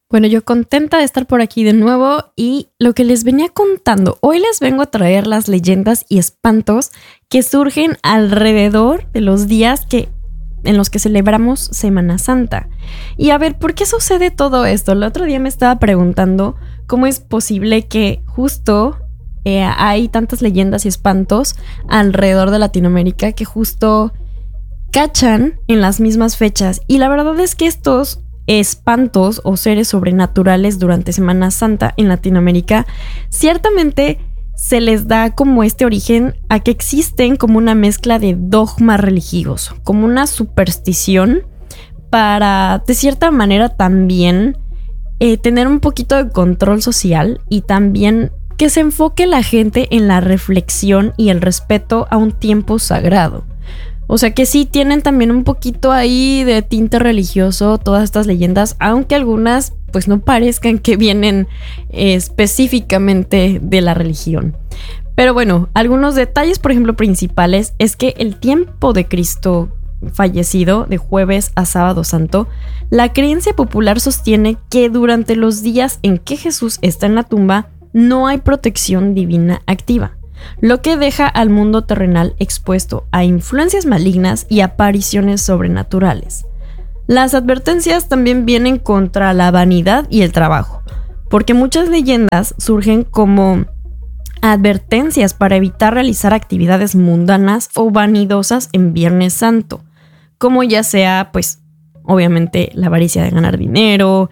Bueno, yo contenta de estar por aquí de nuevo y lo que les venía contando, hoy les vengo a traer las leyendas y espantos que surgen alrededor de los días en los que celebramos Semana Santa. Y a ver, ¿por qué sucede todo esto? El otro día me estaba preguntando cómo es posible que justo hay tantas leyendas y espantos alrededor de Latinoamérica que justo cachan en las mismas fechas. Y la verdad es que estos espantos o seres sobrenaturales durante Semana Santa en Latinoamérica ciertamente se les da como este origen a que existen como una mezcla de dogma religioso, como una superstición para de cierta manera también tener un poquito de control social y también que se enfoque la gente en la reflexión y el respeto a un tiempo sagrado. O sea que sí tienen también un poquito ahí de tinte religioso todas estas leyendas, aunque algunas pues no parezcan que vienen específicamente de la religión. Pero bueno, algunos detalles, por ejemplo, principales es que el tiempo de Cristo fallecido, de jueves a sábado santo, la creencia popular sostiene que durante los días en que Jesús está en la tumba no hay protección divina activa, lo que deja al mundo terrenal expuesto a influencias malignas y apariciones sobrenaturales. Las advertencias también vienen contra la vanidad y el trabajo, porque muchas leyendas surgen como advertencias para evitar realizar actividades mundanas o vanidosas en Viernes Santo, como ya sea, pues, obviamente la avaricia de ganar dinero,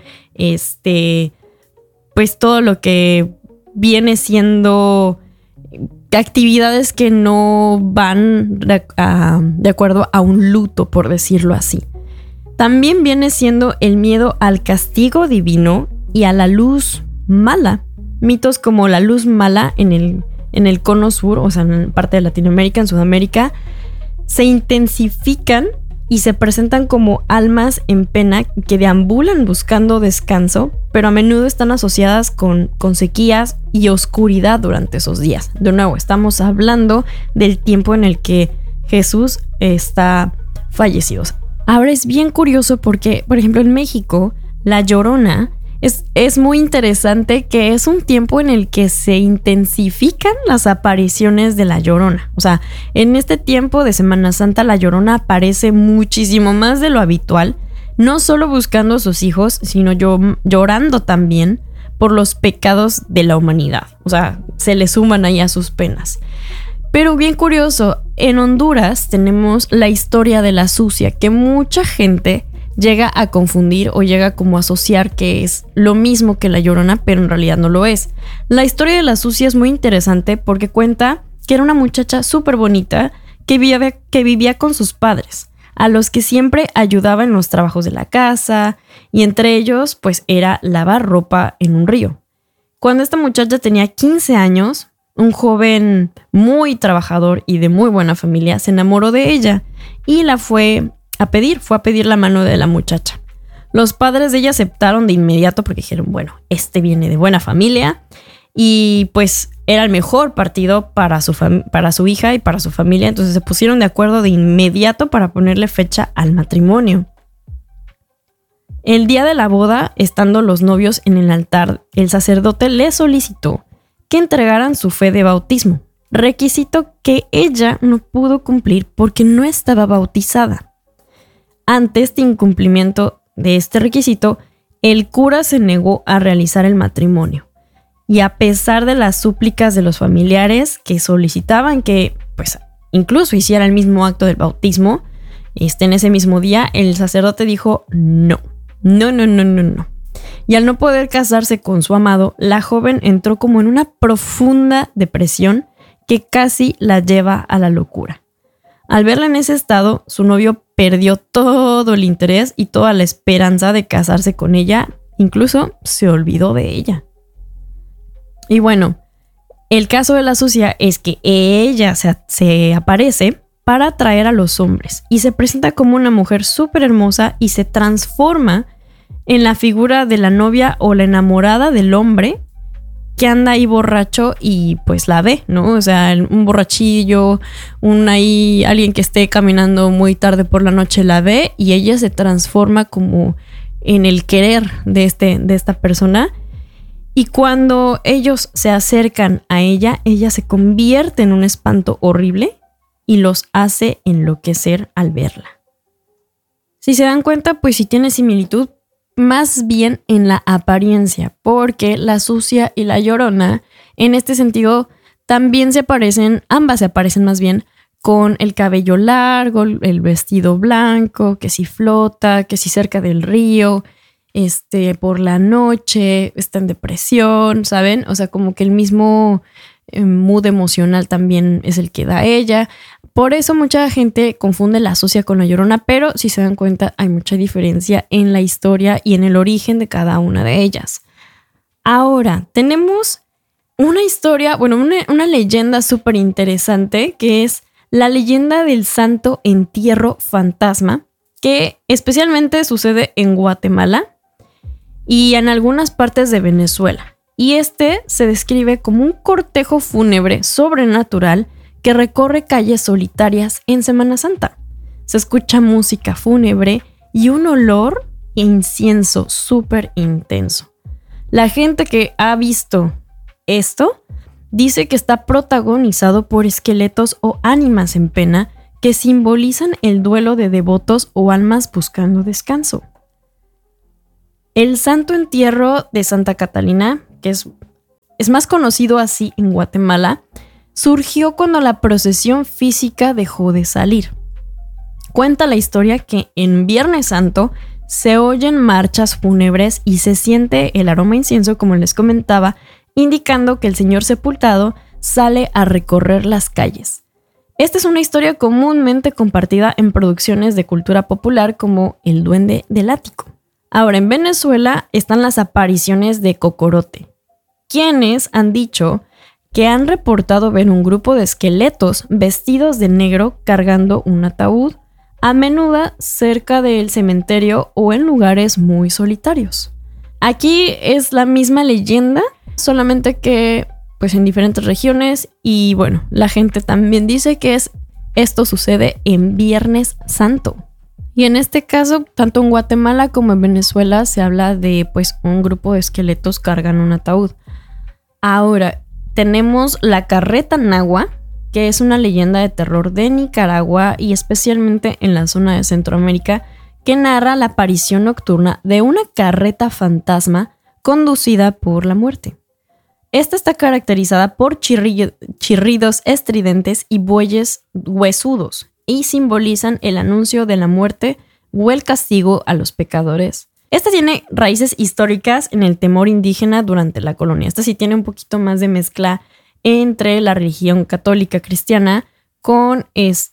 pues todo lo que viene siendo actividades que no van de acuerdo a un luto, por decirlo así. También viene siendo el miedo al castigo divino y a la luz mala. Mitos como la luz mala en el cono sur, o sea, en parte de Latinoamérica, en Sudamérica, se intensifican y se presentan como almas en pena que deambulan buscando descanso, pero a menudo están asociadas con sequías y oscuridad durante esos días. De nuevo, estamos hablando del tiempo en el que Jesús está fallecido. Ahora es bien curioso porque, por ejemplo, en México, La Llorona es muy interesante, que es un tiempo en el que se intensifican las apariciones de La Llorona. O sea, en este tiempo de Semana Santa, La Llorona aparece muchísimo más de lo habitual, no solo buscando a sus hijos, sino llorando también por los pecados de la humanidad. O sea, se le suman ahí a sus penas. Pero bien curioso, en Honduras tenemos la historia de la sucia, que mucha gente llega a confundir o llega como a asociar que es lo mismo que La Llorona, pero en realidad no lo es. La historia de la sucia es muy interesante porque cuenta que era una muchacha súper bonita que vivía con sus padres, a los que siempre ayudaba en los trabajos de la casa, y entre ellos pues era lavar ropa en un río. Cuando esta muchacha tenía 15 años, un joven muy trabajador y de muy buena familia se enamoró de ella y fue a pedir la mano de la muchacha. Los padres de ella aceptaron de inmediato porque dijeron, bueno, este viene de buena familia y pues era el mejor partido para su hija y para su familia. Entonces se pusieron de acuerdo de inmediato para ponerle fecha al matrimonio. El día de la boda, estando los novios en el altar, el sacerdote le solicitó que entregaran su fe de bautismo, requisito que ella no pudo cumplir porque no estaba bautizada. Ante este incumplimiento de este requisito, el cura se negó a realizar el matrimonio. Y a pesar de las súplicas de los familiares que solicitaban que, pues, incluso hiciera el mismo acto del bautismo, en ese mismo día, el sacerdote dijo no. Y al no poder casarse con su amado, la joven entró como en una profunda depresión que casi la lleva a la locura. Al verla en ese estado, su novio perdió todo el interés y toda la esperanza de casarse con ella, incluso se olvidó de ella. Y bueno, el caso de la sucia es que ella se aparece para atraer a los hombres y se presenta como una mujer súper hermosa y se transforma en la figura de la novia o la enamorada del hombre que anda ahí borracho y pues la ve, ¿no? O sea, un borrachillo, alguien que esté caminando muy tarde por la noche la ve y ella se transforma como en el querer de esta persona. Y cuando ellos se acercan a ella, ella se convierte en un espanto horrible y los hace enloquecer al verla. Si se dan cuenta, pues sí tiene similitud más bien en la apariencia, porque la sucia y la llorona, en este sentido, también se aparecen, ambas se aparecen más bien con el cabello largo, el vestido blanco, que si flota, que si cerca del río, por la noche, está en depresión, ¿saben? O sea, como que el mismo mood emocional también es el que da ella. Por eso mucha gente confunde la sucia con la llorona, pero si se dan cuenta hay mucha diferencia en la historia y en el origen de cada una de ellas. Ahora, tenemos una historia, bueno, una leyenda súper interesante que es la leyenda del Santo Entierro Fantasma, que especialmente sucede en Guatemala y en algunas partes de Venezuela. Y se describe como un cortejo fúnebre sobrenatural que recorre calles solitarias en Semana Santa. Se escucha música fúnebre y un olor e incienso súper intenso. La gente que ha visto esto dice que está protagonizado por esqueletos o ánimas en pena que simbolizan el duelo de devotos o almas buscando descanso. El Santo Entierro de Santa Catalina, que es más conocido así en Guatemala, surgió cuando la procesión física dejó de salir. Cuenta la historia que en Viernes Santo se oyen marchas fúnebres y se siente el aroma a incienso, como les comentaba, indicando que el señor sepultado sale a recorrer las calles. Esta es una historia comúnmente compartida en producciones de cultura popular como El Duende del Ático. Ahora, en Venezuela están las apariciones de Cocorote, quienes han dicho que han reportado ver un grupo de esqueletos vestidos de negro cargando un ataúd, a menudo cerca del cementerio o en lugares muy solitarios. Aquí es la misma leyenda, solamente que pues en diferentes regiones, y bueno, la gente también dice que esto sucede en Viernes Santo. Y en este caso, tanto en Guatemala como en Venezuela se habla de pues un grupo de esqueletos cargan un ataúd. Ahora, tenemos la carreta nagua, que es una leyenda de terror de Nicaragua y especialmente en la zona de Centroamérica, que narra la aparición nocturna de una carreta fantasma conducida por la muerte. Esta está caracterizada por chirridos estridentes y bueyes huesudos y simbolizan el anuncio de la muerte o el castigo a los pecadores. Esta tiene raíces históricas en el temor indígena durante la colonia. Esta sí tiene un poquito más de mezcla entre la religión católica cristiana con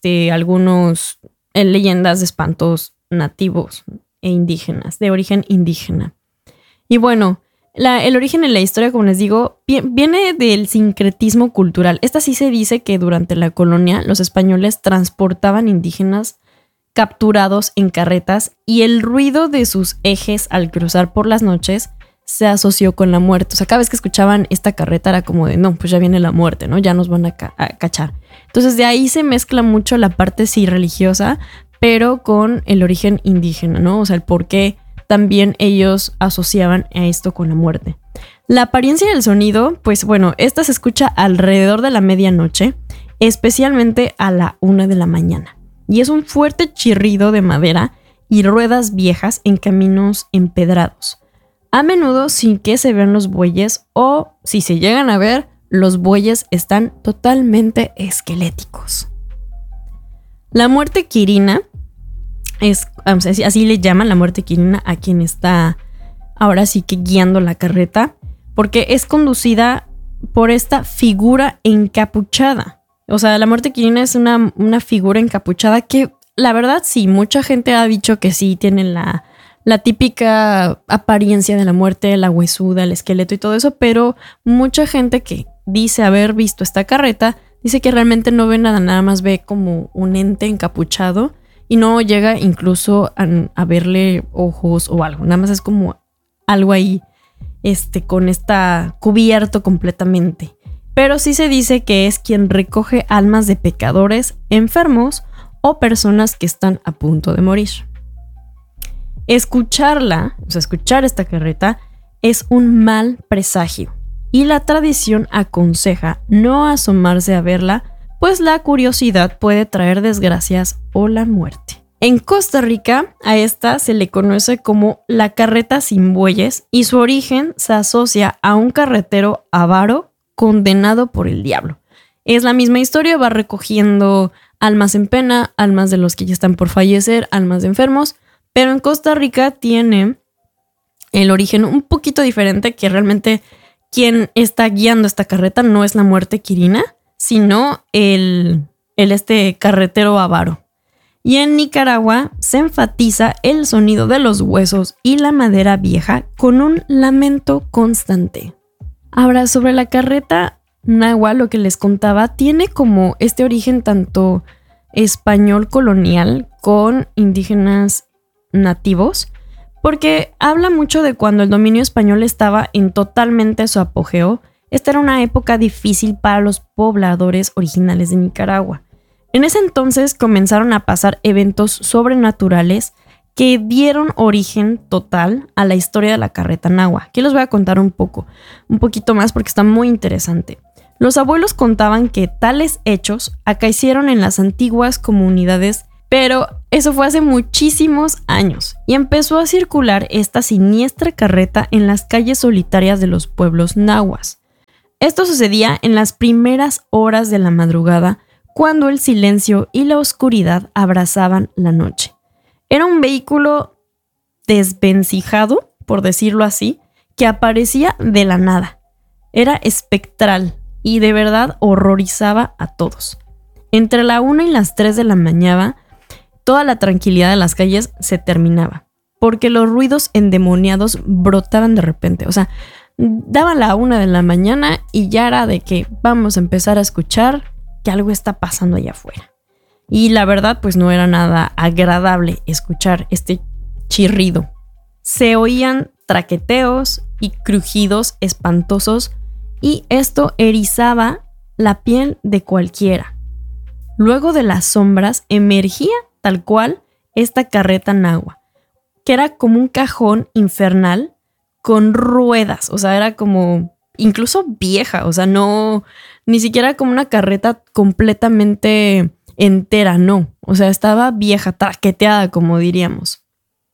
algunos leyendas de espantos nativos e indígenas, de origen indígena. Y bueno, el origen en la historia, como les digo, viene del sincretismo cultural. Esta sí se dice que durante la colonia los españoles transportaban indígenas capturados en carretas y el ruido de sus ejes al cruzar por las noches se asoció con la muerte. O sea, cada vez que escuchaban esta carreta era como de, no, pues ya viene la muerte, ¿no? Ya nos van a cachar. Entonces de ahí se mezcla mucho la parte sí religiosa, pero con el origen indígena, ¿no? O sea, el por qué también ellos asociaban a esto con la muerte. La apariencia del sonido, pues bueno, esta se escucha alrededor de la medianoche, especialmente a la 1 de la mañana. Y es un fuerte chirrido de madera y ruedas viejas en caminos empedrados. A menudo sin que se vean los bueyes, o si se llegan a ver, los bueyes están totalmente esqueléticos. La muerte quirina así le llaman, la muerte quirina a quien está ahora sí que guiando la carreta, porque es conducida por esta figura encapuchada. O sea, la muerte quirina es una figura encapuchada que, la verdad, sí, mucha gente ha dicho que sí tienen la típica apariencia de la muerte, la huesuda, el esqueleto y todo eso, pero mucha gente que dice haber visto esta carreta dice que realmente no ve nada más ve como un ente encapuchado y no llega incluso a verle ojos o algo, nada más es como algo ahí con esta cubierto completamente. Pero sí se dice que es quien recoge almas de pecadores, enfermos o personas que están a punto de morir. Escuchar esta carreta es un mal presagio y la tradición aconseja no asomarse a verla, pues la curiosidad puede traer desgracias o la muerte. En Costa Rica a esta se le conoce como la carreta sin bueyes y su origen se asocia a un carretero avaro condenado por el diablo. Es la misma historia, va recogiendo almas en pena, almas de los que ya están por fallecer, almas de enfermos, pero en Costa Rica tiene el origen un poquito diferente, que realmente quien está guiando esta carreta no es la muerte quirina, sino el carretero avaro. Y en Nicaragua se enfatiza el sonido de los huesos y la madera vieja con un lamento constante. Ahora, sobre la carreta nahua, lo que les contaba, tiene como este origen tanto español colonial con indígenas nativos, porque habla mucho de cuando el dominio español estaba en totalmente su apogeo. Esta era una época difícil para los pobladores originales de Nicaragua. En ese entonces comenzaron a pasar eventos sobrenaturales que dieron origen total a la historia de la carreta nahua. Aquí les voy a contar un poquito más porque está muy interesante. Los abuelos contaban que tales hechos acaecieron en las antiguas comunidades, pero eso fue hace muchísimos años y empezó a circular esta siniestra carreta en las calles solitarias de los pueblos nahuas. Esto sucedía en las primeras horas de la madrugada, cuando el silencio y la oscuridad abrazaban la noche. Era un vehículo desvencijado, por decirlo así, que aparecía de la nada. Era espectral y de verdad horrorizaba a todos. Entre la 1 y las 3 de la mañana, toda la tranquilidad de las calles se terminaba, porque los ruidos endemoniados brotaban de repente. O sea, daban la 1 de la mañana y ya era de que vamos a empezar a escuchar que algo está pasando allá afuera. Y la verdad, pues no era nada agradable escuchar este chirrido. Se oían traqueteos y crujidos espantosos y esto erizaba la piel de cualquiera. Luego de las sombras emergía tal cual esta carreta nahua, que era como un cajón infernal con ruedas. O sea, era como incluso vieja, o sea, no, ni siquiera como una carreta completamente entera, no. O sea, estaba vieja, traqueteada, como diríamos.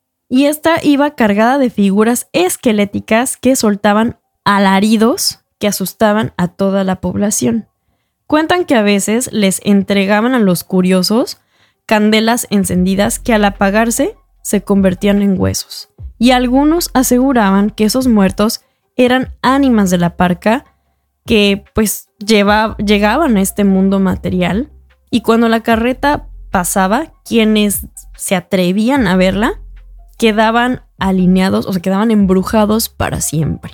Y esta iba cargada de figuras esqueléticas que soltaban alaridos que asustaban a toda la población. Cuentan que a veces les entregaban a los curiosos candelas encendidas que al apagarse se convertían en huesos. Y algunos aseguraban que esos muertos eran ánimas de la parca que pues llegaban a este mundo material, y cuando la carreta pasaba, quienes se atrevían a verla quedaban alineados, o sea, quedaban embrujados para siempre.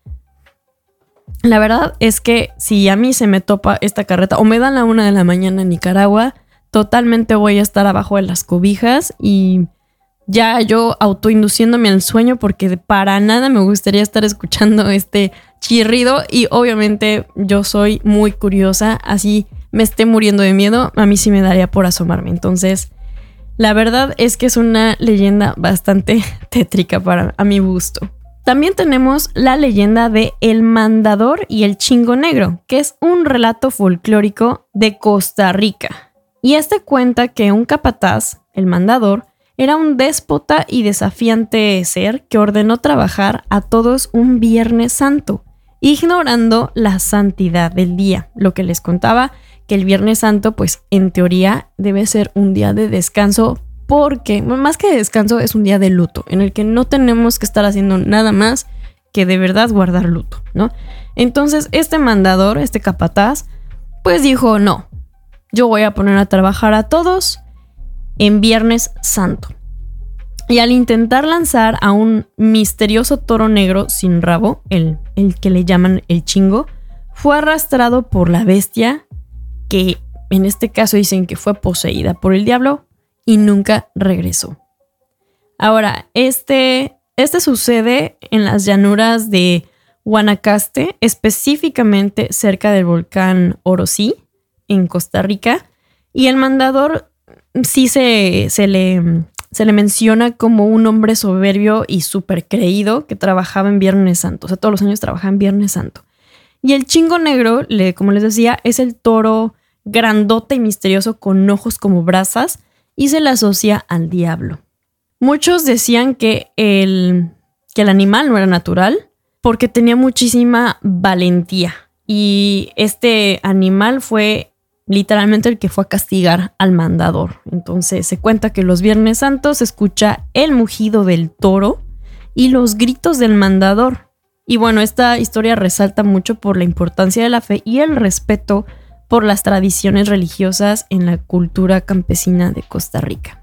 La verdad es que si a mí se me topa esta carreta o me dan la 1 de la mañana en Nicaragua, totalmente voy a estar abajo de las cobijas y ya yo autoinduciéndome al sueño, porque para nada me gustaría estar escuchando este chirrido, y obviamente yo soy muy curiosa, así me esté muriendo de miedo, a mí sí me daría por asomarme. Entonces, la verdad es que es una leyenda bastante tétrica a mi gusto. También tenemos la leyenda de El Mandador y el Chingo Negro, que es un relato folclórico de Costa Rica. Y este cuenta que un capataz, el mandador, era un déspota y desafiante ser que ordenó trabajar a todos un Viernes Santo, ignorando la santidad del día. Lo que les contaba, que el Viernes Santo, pues en teoría debe ser un día de descanso, porque más que de descanso es un día de luto, en el que no tenemos que estar haciendo nada más que de verdad guardar luto, ¿no? Entonces este mandador, este capataz, pues dijo, no, yo voy a poner a trabajar a todos en Viernes Santo. Y al intentar lanzar a un misterioso toro negro sin rabo, el que le llaman el chingo, fue arrastrado por la bestia, que en este caso dicen que fue poseída por el diablo, y nunca regresó. Ahora, este sucede en las llanuras de Guanacaste, específicamente cerca del volcán Orosí, en Costa Rica, y el mandador sí se le se le menciona como un hombre soberbio y súper creído que trabajaba en Viernes Santo. O sea, todos los años trabajaba en Viernes Santo. Y el chingo negro, como les decía, es el toro grandote y misterioso con ojos como brasas y se le asocia al diablo. Muchos decían que el animal no era natural porque tenía muchísima valentía. Y este animal fue literalmente el que fue a castigar al mandador. Entonces se cuenta que los Viernes Santos se escucha el mugido del toro y los gritos del mandador. Y bueno, esta historia resalta mucho por la importancia de la fe y el respeto por las tradiciones religiosas en la cultura campesina de Costa Rica.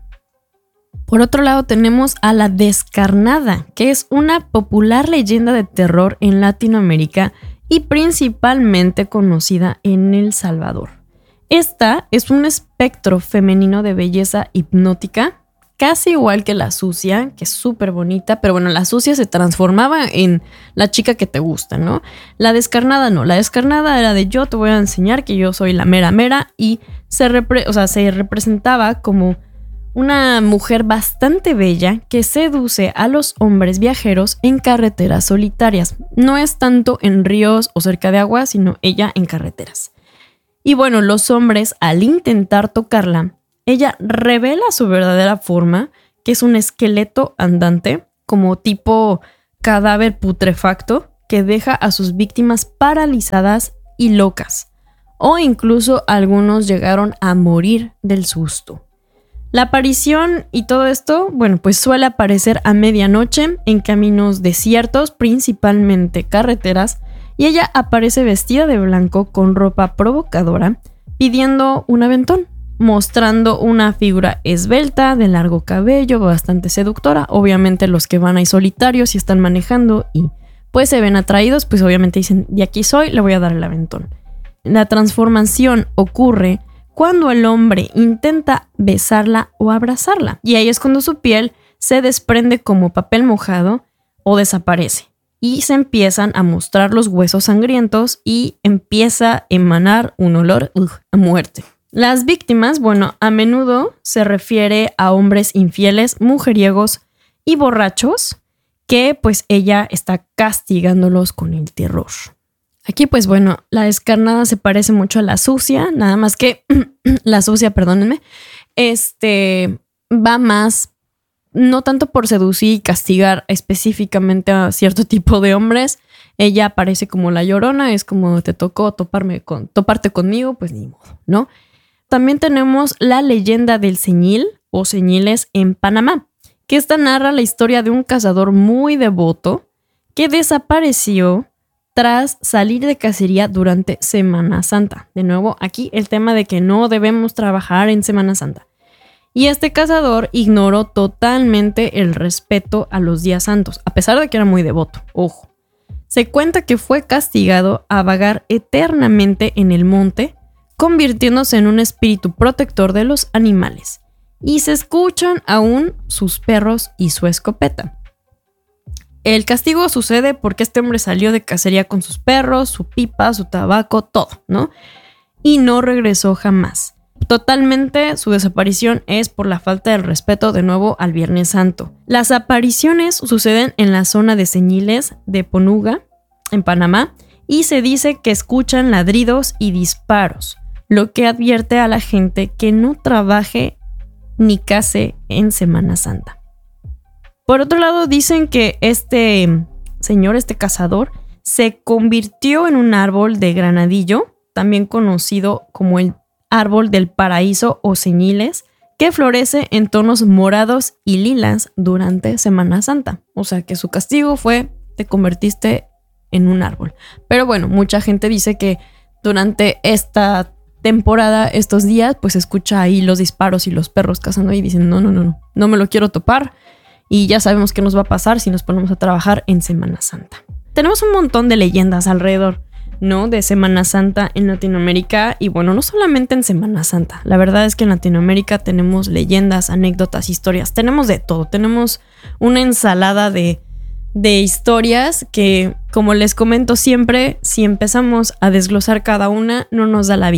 Por otro lado tenemos a la descarnada, que es una popular leyenda de terror en Latinoamérica y principalmente conocida en El Salvador. Esta es un espectro femenino de belleza hipnótica, casi igual que la sucia, que es súper bonita, pero bueno, la sucia se transformaba en la chica que te gusta, ¿no? La descarnada no, la descarnada era de yo te voy a enseñar que yo soy la mera mera y se representaba como una mujer bastante bella que seduce a los hombres viajeros en carreteras solitarias. No es tanto en ríos o cerca de agua, sino ella en carreteras. Y bueno, los hombres al intentar tocarla, ella revela su verdadera forma, que es un esqueleto andante, como tipo cadáver putrefacto, que deja a sus víctimas paralizadas y locas. O incluso algunos llegaron a morir del susto. La aparición y todo esto, bueno, pues suele aparecer a medianoche en caminos desiertos, principalmente carreteras, y ella aparece vestida de blanco con ropa provocadora, pidiendo un aventón, mostrando una figura esbelta, de largo cabello, bastante seductora. Obviamente los que van ahí solitarios y están manejando y pues se ven atraídos, pues obviamente dicen, de aquí soy, le voy a dar el aventón. La transformación ocurre cuando el hombre intenta besarla o abrazarla. Y ahí es cuando su piel se desprende como papel mojado o desaparece. Y se empiezan a mostrar los huesos sangrientos y empieza a emanar un olor a muerte. Las víctimas, bueno, a menudo se refiere a hombres infieles, mujeriegos y borrachos que pues ella está castigándolos con el terror. Aquí, pues bueno, la descarnada se parece mucho a la sucia, nada más que la sucia, perdónenme, va más, no tanto por seducir y castigar específicamente a cierto tipo de hombres. Ella aparece como la llorona, es como te tocó toparte conmigo, pues ni modo, ¿no? También tenemos la leyenda del ceñil o ceñiles en Panamá, que esta narra la historia de un cazador muy devoto que desapareció tras salir de cacería durante Semana Santa. De nuevo, aquí el tema de que no debemos trabajar en Semana Santa. Y este cazador ignoró totalmente el respeto a los días santos, a pesar de que era muy devoto. Ojo. Se cuenta que fue castigado a vagar eternamente en el monte, convirtiéndose en un espíritu protector de los animales. Y se escuchan aún sus perros y su escopeta. El castigo sucede porque este hombre salió de cacería con sus perros, su pipa, su tabaco, todo, ¿no? Y no regresó jamás. Totalmente su desaparición es por la falta de respeto de nuevo al Viernes Santo. Las apariciones suceden en la zona de Ceñiles de Ponuga, en Panamá, y se dice que escuchan ladridos y disparos, lo que advierte a la gente que no trabaje ni case en Semana Santa. Por otro lado, dicen que este señor, este cazador, se convirtió en un árbol de granadillo, también conocido como el árbol del paraíso o ceñiles, que florece en tonos morados y lilas durante Semana Santa. O sea que su castigo fue, te convertiste en un árbol. Pero bueno, mucha gente dice que durante esta temporada, estos días, pues se escucha ahí los disparos y los perros cazando y dicen, no me lo quiero topar. Y ya sabemos qué nos va a pasar si nos ponemos a trabajar en Semana Santa. Tenemos un montón de leyendas alrededor, ¿no? De Semana Santa en Latinoamérica. Y bueno, no solamente en Semana Santa. La verdad es que en Latinoamérica tenemos leyendas, anécdotas, historias. Tenemos de todo. Tenemos una ensalada de historias que, como les comento siempre, si empezamos a desglosar cada una, no nos da la vida.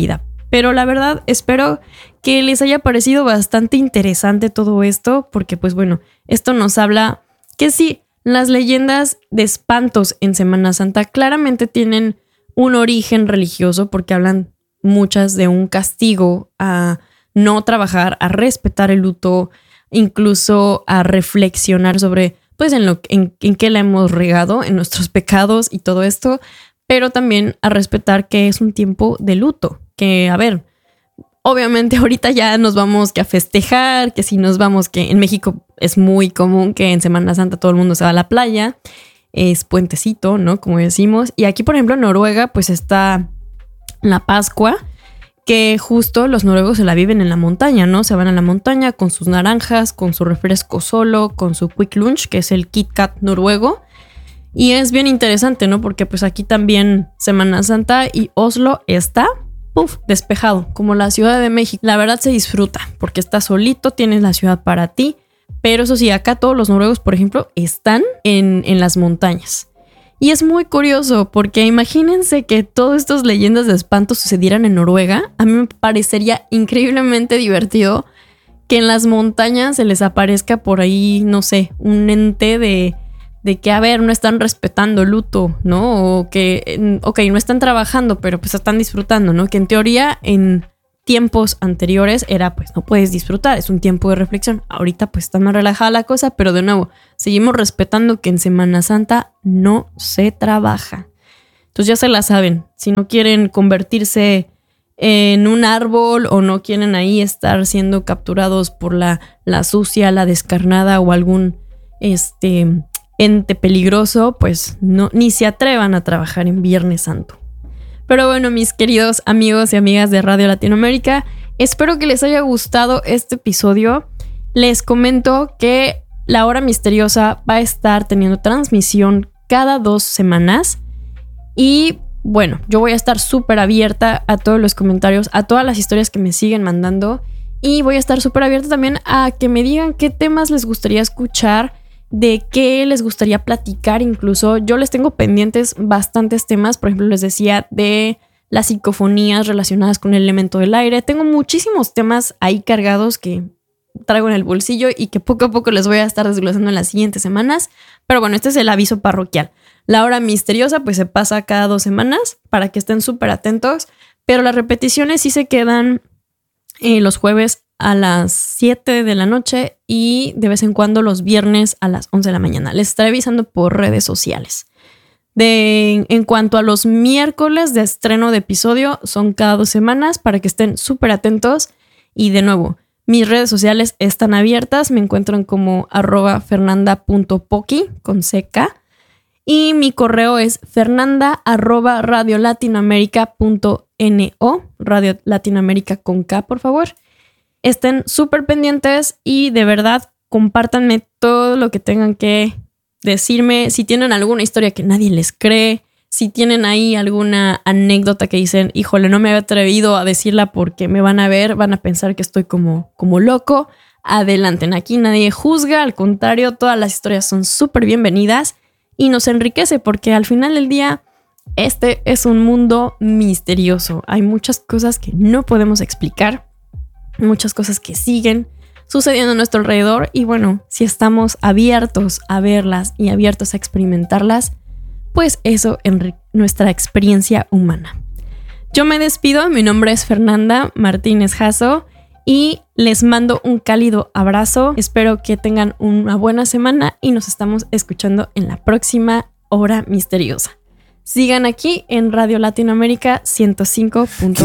Pero la verdad, espero que les haya parecido bastante interesante todo esto, porque pues bueno, esto nos habla que sí, las leyendas de espantos en Semana Santa claramente tienen un origen religioso, porque hablan muchas de un castigo a no trabajar, a respetar el luto, incluso a reflexionar sobre pues en qué la hemos regado, en nuestros pecados y todo esto, pero también a respetar que es un tiempo de luto, que a ver, obviamente ahorita ya nos vamos que a festejar, que si nos vamos, que en México es muy común que en Semana Santa todo el mundo se va a la playa, es puentecito, ¿no? Como decimos, y aquí por ejemplo en Noruega pues está la Pascua, que justo los noruegos se la viven en la montaña, ¿no? Se van a la montaña con sus naranjas, con su refresco solo, con su Quick Lunch, que es el Kit Kat noruego. Y es bien interesante, ¿no? Porque pues aquí también Semana Santa y Oslo está, despejado, como la Ciudad de México. La verdad se disfruta, porque estás solito, tienes la ciudad para ti. Pero eso sí, acá todos los noruegos, por ejemplo, están en las montañas. Y es muy curioso, porque imagínense que todas estas leyendas de espanto sucedieran en Noruega. A mí me parecería increíblemente divertido que en las montañas se les aparezca por ahí, no sé, un ente de que, a ver, no están respetando el luto, ¿no? O que, ok, no están trabajando, pero pues están disfrutando, ¿no? Que en teoría en tiempos anteriores era, pues no puedes disfrutar, es un tiempo de reflexión. Ahorita pues está más relajada la cosa, pero de nuevo, seguimos respetando que en Semana Santa no se trabaja. Entonces ya se la saben, si no quieren convertirse en un árbol o no quieren ahí estar siendo capturados por la sucia, la descarnada o algún ente peligroso, pues no, ni se atrevan a trabajar en Viernes Santo. Pero bueno, mis queridos amigos y amigas de Radio Latinoamérica, espero que les haya gustado este episodio. Les comento que La Hora Misteriosa va a estar teniendo transmisión cada 2 semanas. Y bueno, yo voy a estar súper abierta a todos los comentarios, a todas las historias que me siguen mandando. Y voy a estar súper abierta también a que me digan qué temas les gustaría escuchar, de qué les gustaría platicar. Incluso yo les tengo pendientes bastantes temas. Por ejemplo, les decía de las psicofonías relacionadas con el elemento del aire. Tengo muchísimos temas ahí cargados que traigo en el bolsillo y que poco a poco les voy a estar desglosando en las siguientes semanas. Pero bueno, este es el aviso parroquial. La Hora Misteriosa pues se pasa cada 2 semanas para que estén súper atentos. Pero las repeticiones sí se quedan los jueves a las 7 de la noche y de vez en cuando los viernes a las 11 de la mañana. Les estaré avisando por redes sociales. En cuanto a los miércoles de estreno de episodio, son cada 2 semanas para que estén súper atentos. Y de nuevo, mis redes sociales están abiertas. Me encuentran como @fernanda.poki con CK. Y mi correo es fernanda@radiolatinoamerica.no. Radio Latinoamérica con K, por favor. Estén súper pendientes y de verdad compártanme todo lo que tengan que decirme. Si tienen alguna historia que nadie les cree, si tienen ahí alguna anécdota que dicen, híjole, no me había atrevido a decirla porque me van a ver, van a pensar que estoy como loco, adelanten. Aquí nadie juzga, al contrario, todas las historias son súper bienvenidas y nos enriquece porque al final del día este es un mundo misterioso. Hay muchas cosas que no podemos explicar, muchas cosas que siguen sucediendo a nuestro alrededor y bueno, si estamos abiertos a verlas y abiertos a experimentarlas, pues eso en nuestra experiencia humana. Yo me despido, mi nombre es Fernanda Martínez Jasso y les mando un cálido abrazo. Espero que tengan una buena semana y nos estamos escuchando en la próxima Hora Misteriosa. Sigan aquí en Radio Latinoamérica 105.